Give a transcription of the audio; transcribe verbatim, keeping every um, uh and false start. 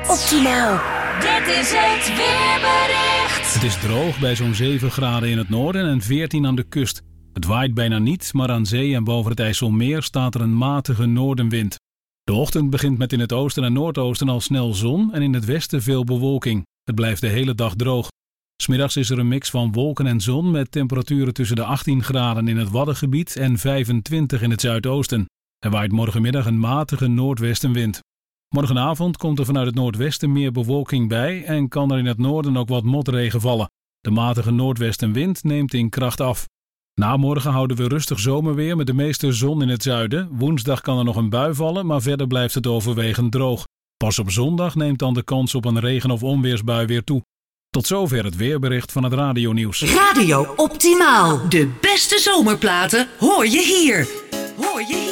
Optimaal. Dit is het weerbericht. Het is droog bij zo'n zeven graden in het noorden en veertien aan de kust. Het waait bijna niet, maar aan zee en boven het IJsselmeer staat er een matige noordenwind. De ochtend begint met in het oosten en noordoosten al snel zon en in het westen veel bewolking. Het blijft de hele dag droog. 'S Middags is er een mix van wolken en zon met temperaturen tussen de achttien graden in het Waddengebied en vijfentwintig in het zuidoosten. Er waait morgenmiddag een matige noordwestenwind. Morgenavond komt er vanuit het noordwesten meer bewolking bij en kan er in het noorden ook wat motregen vallen. De matige noordwestenwind neemt in kracht af. Na morgen houden we rustig zomerweer met de meeste zon in het zuiden. Woensdag kan er nog een bui vallen, maar verder blijft het overwegend droog. Pas op zondag neemt dan de kans op een regen- of onweersbui weer toe. Tot zover het weerbericht van het radionieuws. Radio Optimaal. De beste zomerplaten hoor je hier. Hoor je hier.